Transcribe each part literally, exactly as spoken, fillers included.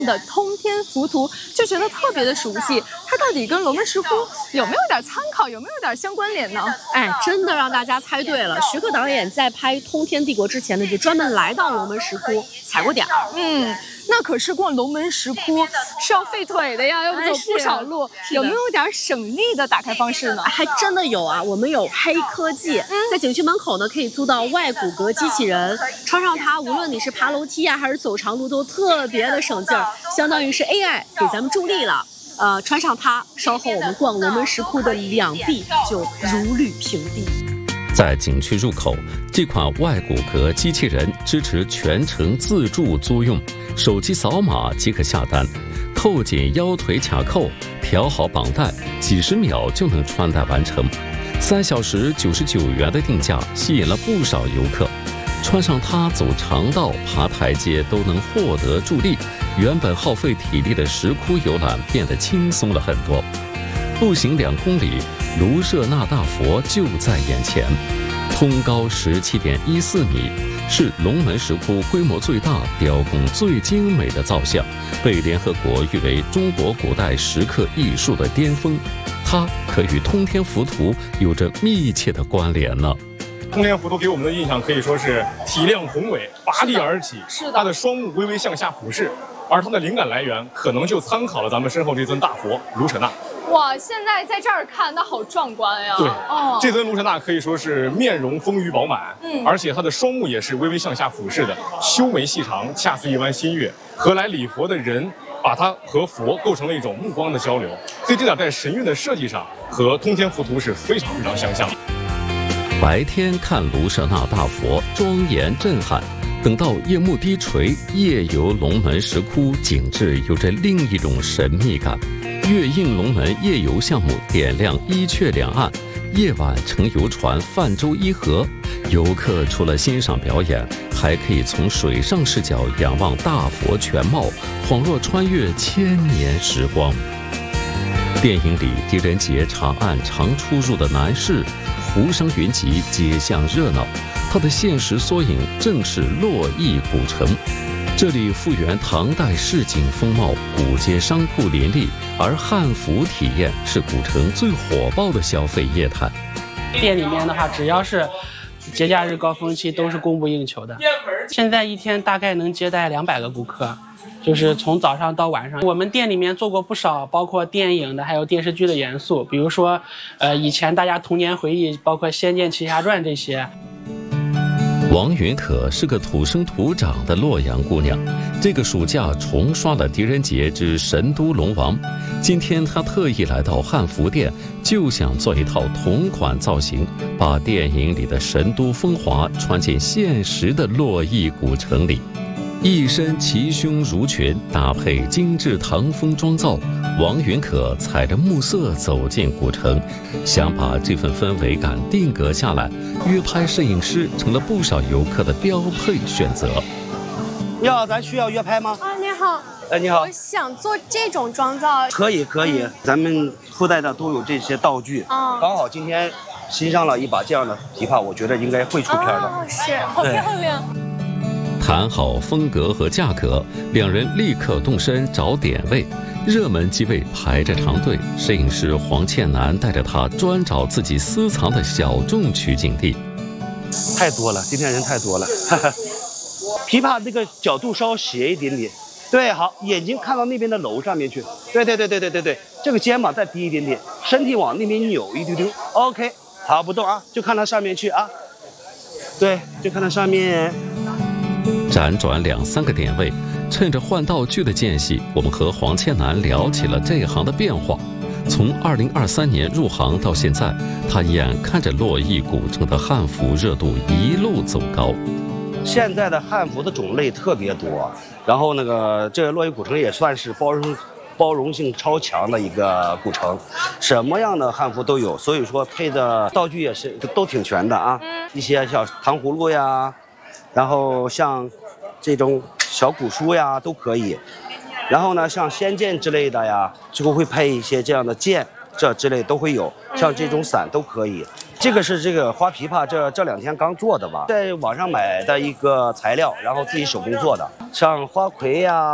的通天浮屠，就觉得特别的熟悉。它到底跟龙门石窟有没有点参考，有没有点相关联呢？ 哎，真的让大家猜对了。徐克导演在拍《通天帝国》之前呢，就专门来到龙门石窟踩过点儿。 嗯，那可是逛龙门石窟是要费腿的呀，要走不少路。有没有点省力的打开方式呢？ 还真的有啊，我们有黑科技，嗯、在景区门口呢可以租到外骨骼机器人，穿上它，无论你是爬楼梯啊，还是走长路，都特别的省劲儿，相当于是 A I 给咱们助力了。呃，穿上它，稍后我们逛龙门石窟的两臂就如履平地。 在景区入口，这款外骨骼机器人支持全程自助租用，手机扫码即可下单，扣紧腰腿卡扣，调好绑带，几十秒就能穿戴完成。三小时九十九元的定价吸引了不少游客。穿上它走长道、爬台阶都能获得助力，原本耗费体力的石窟游览变得轻松了很多。步行两公里，卢舍那大佛就在眼前，通高十七点一四米，是龙门石窟规模最大、雕工最精美的造像，被联合国誉为中国古代石刻艺术的巅峰。它可与通天浮屠有着密切的关联呢。 通天浮屠给我们的印象可以说是体量宏伟，拔地而起， 是的， 它的双目微微向下俯视，而它的灵感来源可能就参考了咱们身后这尊大佛卢舍那。 哇，现在在这儿看，那好壮观呀！ 对， 哦， 这尊卢舍那可以说是面容丰腴饱满， 嗯， 而且它的双目也是微微向下俯视的，修眉细长，恰似一弯新月。何来礼佛的人把它和佛构成了一种目光的交流，所以这点在神韵的设计上和通天浮屠是非常非常相像。 白天看卢舍那大佛庄严震撼，等到夜幕低垂，夜游龙门石窟，景致有着另一种神秘感。月映龙门夜游项目点亮伊阙两岸，夜晚乘游船泛舟伊河，游客除了欣赏表演，还可以从水上视角仰望大佛全貌，恍若穿越千年时光。电影里狄仁杰查案常出入的南市，湖上云集，街巷热闹，它的现实缩影正是洛邑古城。这里复原唐代市井风貌，古街商铺林立，而汉服体验是古城最火爆的消费业态。 店里面的话，只要是节假日高峰期都是供不应求的。现在一天大概能接待两百个顾客，就是从早上到晚上。我们店里面做过不少包括电影的还有电视剧的元素，比如说呃以前大家童年回忆包括《仙剑奇侠传》这些。 王云可是个土生土长的洛阳姑娘，这个暑假重刷了狄仁杰之《神都龙王》。今天她特意来到汉服店，就想做一套同款造型，把电影里的神都风华穿进现实的洛邑古城里。一身齐胸襦裙搭配精致唐风妆造，王云可踩着暮色走进古城，想把这份氛围感定格下来。约拍摄影师成了不少游客的标配选择。 你好，咱需要约拍吗？ 啊，你好。 哎，你好。 我想做这种妆造。 可以，可以，嗯、咱们附带的都有这些道具。啊、嗯。刚好今天新上了一把这样的琵琶，我觉得应该会出片的。 哦，是，好漂亮。 谈好风格和价格，两人立刻动身找点位。热门机位排着长队，摄影师黄倩楠带着他专找自己私藏的小众取景地。 太多了，今天人太多了。琵琶这个角度稍斜一点点，对，好，眼睛看到那边的楼上面去，对对对对对对对，这个肩膀再低一点点，身体往那边扭一丢丢 ，OK， 好，不动啊，就看它上面去啊，对，就看它上面。 辗转两三个点位，趁着换道具的间隙，我们和黄倩楠聊起了这行的变化。从二零二三年入行到现在，他眼看着洛邑古城的汉服热度一路走高。 现在的汉服的种类特别多，然后那个这个洛邑古城也算是包容包容性超强的一个古城，什么样的汉服都有，所以说配的道具也是都挺全的啊，一些小糖葫芦呀，然后像这种小古书呀都可以，然后呢像仙剑之类的呀，就会配一些这样的剑，这之类都会有，像这种伞都可以。这个是这个花琵琶，这这两天刚做的吧，在网上买的一个材料，然后自己手工做的，像花魁呀，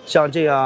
像这样。